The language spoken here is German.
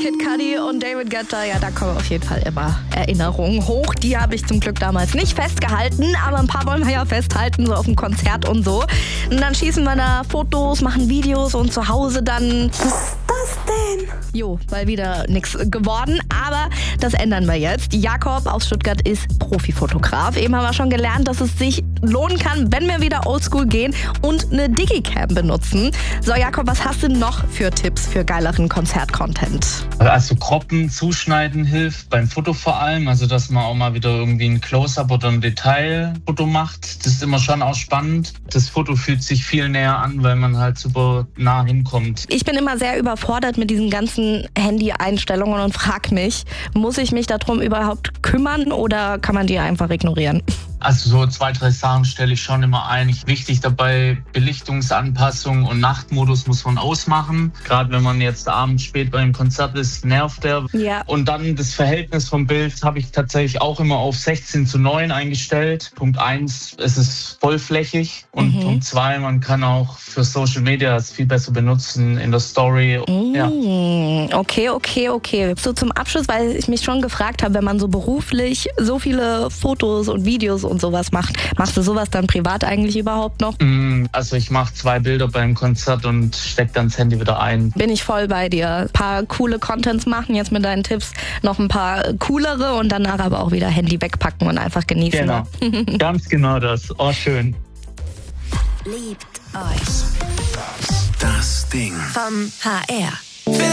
Kid Cudi und David Guetta, ja, da kommen auf jeden Fall immer Erinnerungen hoch. Die habe ich zum Glück damals nicht festgehalten, aber ein paar wollen wir ja festhalten, so auf dem Konzert und so. Und dann schießen wir da Fotos, machen Videos und zu Hause dann... Was ist das denn? Jo, weil wieder nichts geworden, aber das ändern wir jetzt. Jakob aus Stuttgart ist Profifotograf. Eben haben wir schon gelernt, dass es sich lohnen kann, wenn wir wieder oldschool gehen und eine Digicam benutzen. So, Jakob, was hast du noch für Tipps für geileren Konzert-Content? Also Croppen, Zuschneiden hilft, beim Foto vor allem. Also dass man auch mal wieder irgendwie ein Close-Up oder ein Detailfoto macht. Das ist immer schon auch spannend. Das Foto fühlt sich viel näher an, weil man halt super nah hinkommt. Ich bin immer sehr überfordert mit diesen ganzen Handy-Einstellungen und frage mich, muss ich mich darum überhaupt kümmern oder kann man die einfach ignorieren? Also so 2, 3 Sachen stelle ich schon immer ein. Wichtig dabei, Belichtungsanpassung und Nachtmodus muss man ausmachen. Gerade wenn man jetzt abends spät beim Konzert ist, nervt der. Ja. Und dann das Verhältnis vom Bild habe ich tatsächlich auch immer auf 16:9 eingestellt. Punkt 1, es ist vollflächig. Und Punkt 2, man kann auch für Social Media es viel besser benutzen in der Story. Ja. Okay. So zum Abschluss, weil ich mich schon gefragt habe, wenn man so beruflich so viele Fotos und Videos und sowas macht, machst du sowas dann privat eigentlich überhaupt noch? Also ich mache 2 Bilder beim Konzert und stecke dann das Handy wieder ein. Bin ich voll bei dir. Ein paar coole Contents machen, jetzt mit deinen Tipps noch ein paar coolere und danach aber auch wieder Handy wegpacken und einfach genießen. Genau, ganz genau das. Oh, schön. Liebt euch. Das Ding. Vom HR.